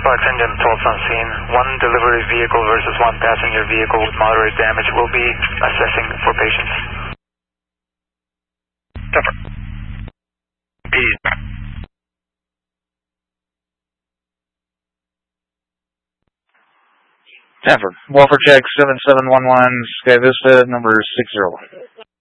Airbox engine 12 on scene. One delivery vehicle versus one passenger vehicle with moderate damage. Will be assessing for patients. Stanford. Peace. Stanford. Welfare check 7711, Sky Vista, number 60.